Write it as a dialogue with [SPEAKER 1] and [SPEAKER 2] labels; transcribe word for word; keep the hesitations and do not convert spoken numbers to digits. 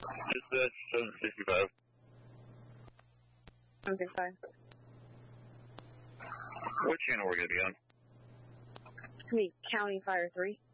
[SPEAKER 1] Dispatch seven sixty-five.
[SPEAKER 2] seven sixty-five.
[SPEAKER 1] What channel we're going to be on?
[SPEAKER 2] It's me, County Fire three.